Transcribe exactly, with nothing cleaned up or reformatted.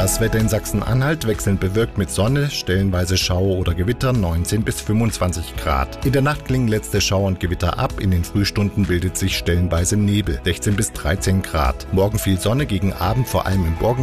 Das Wetter in Sachsen-Anhalt wechselnd bewölkt mit Sonne, stellenweise Schauer oder Gewitter, neunzehn bis fünfundzwanzig Grad. In der Nacht klingen letzte Schauer und Gewitter ab, in den Frühstunden bildet sich stellenweise Nebel, sechzehn bis dreizehn Grad. Morgen viel Sonne, gegen Abend vor allem im Morgen